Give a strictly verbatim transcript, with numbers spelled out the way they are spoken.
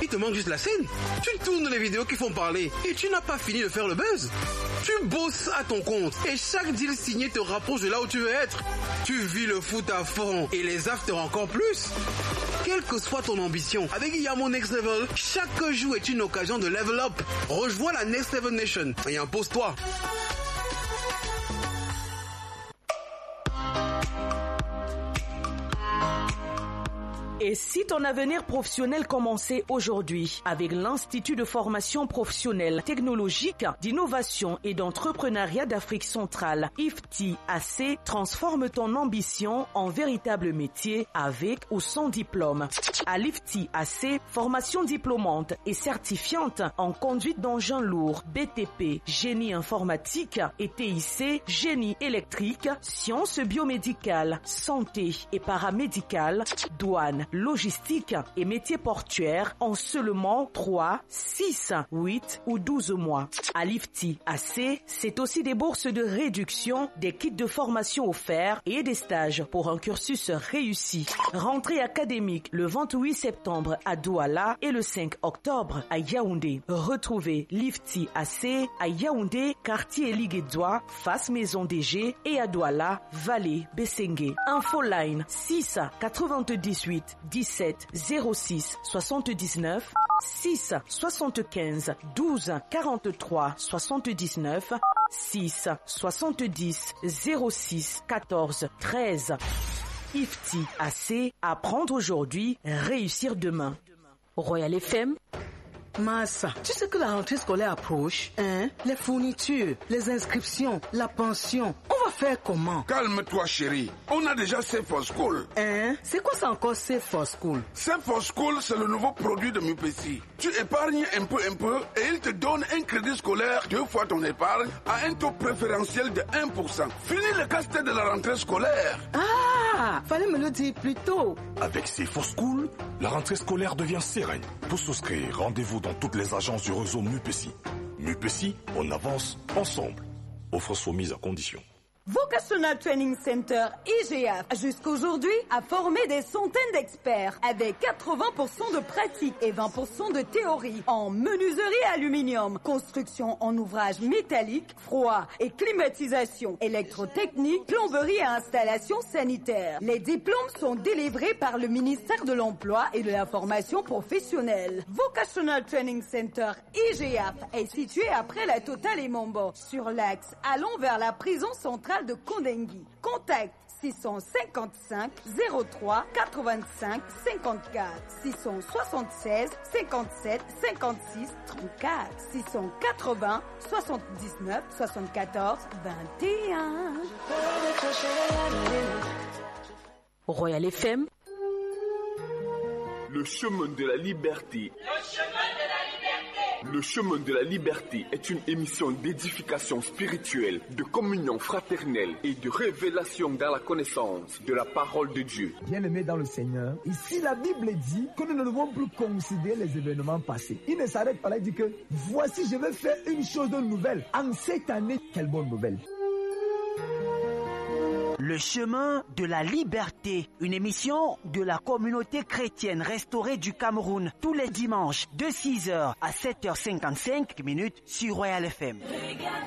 Il te manque juste la scène. Tu tournes les vidéos qui font parler et tu n'as pas fini de faire le buzz. Tu bosses à ton compte et chaque deal signé te rapproche de là où tu veux être. Tu vis le foot à fond et les afters encore plus. Quelle que soit ton ambition, avec Yamo Next Level, chaque jour est une occasion de level up. Rejoins la Next Level Nation et impose-toi. Et si ton avenir professionnel commençait aujourd'hui avec l'Institut de formation professionnelle technologique, d'innovation et d'entrepreneuriat d'Afrique centrale, I F T I A C, transforme ton ambition en véritable métier avec ou sans diplôme. À l'I F T I A C, formation diplômante et certifiante en conduite d'engins lourds, B T P, génie informatique et T I C, génie électrique, sciences biomédicales, santé et paramédicales, douane, logistique et métiers portuaires en seulement trois, six, huit ou douze mois. À l'I F T I A C, c'est aussi des bourses de réduction, des kits de formation offerts et des stages pour un cursus réussi. Rentrée académique le vingt-huit septembre à Douala et le cinq octobre à Yaoundé. Retrouvez l'I F T I A C à Yaoundé, quartier Liguédoua, face Maison D G et à Douala, Vallée Bessengue. Infoline six quatre-vingt-dix-huit dix-sept zéro six soixante-dix-neuf six soixante-quinze douze quarante-trois soixante-dix-neuf six soixante-dix zéro six quatorze treize. I F T I A C, apprendre aujourd'hui, réussir demain. Royal F M. Massa, tu sais que la rentrée scolaire approche, hein? Les fournitures, les inscriptions, la pension, on va faire comment? Calme-toi chérie, on a déjà Safe for School. Hein? C'est quoi ça encore Safe for School? Safe for School, c'est le nouveau produit de Mupesi. Tu épargnes un peu un peu et il te donne un crédit scolaire deux fois ton épargne à un taux préférentiel de un pour cent. Fini le casse-tête de la rentrée scolaire. Ah, fallait me le dire plus tôt. Avec Safe for School, la rentrée scolaire devient sereine. Pour souscrire, rendez-vous dans toutes les agences du réseau Mupesi. Mupesi, on avance ensemble. Offre soumise à condition. Vocational Training Center I G F jusqu'aujourd'hui a formé des centaines d'experts avec quatre-vingts pour cent de pratique et vingt pour cent de théorie en menuiserie aluminium, construction en ouvrage métallique, froid et climatisation, électrotechnique, plomberie et installation sanitaire. Les diplômes sont délivrés par le ministère de l'Emploi et de la formation professionnelle. Vocational Training Center I G F est situé après la Total et Mombo sur l'axe allant vers la prison centrale de Kondengui. Contact six cent cinquante-cinq zéro trois quatre-vingt-cinq cinquante-quatre, six cent soixante-seize cinquante-sept cinquante-six trente-quatre, six cent quatre-vingts soixante-dix-neuf soixante-quatorze vingt et un. Royal F M. Le chemin de la liberté. Le chemin de la liberté. Le chemin de la liberté est une émission d'édification spirituelle, de communion fraternelle et de révélation dans la connaissance de la parole de Dieu. Bien-aimés dans le Seigneur, ici la Bible dit que nous ne devons plus considérer les événements passés. Il ne s'arrête pas là, il dit que voici je vais faire une chose de nouvelle. En cette année, quelle bonne nouvelle. Le chemin de la liberté, une émission de la communauté chrétienne restaurée du Cameroun, tous les dimanches de six heures à sept heures cinquante-cinq minutes sur Royal F M.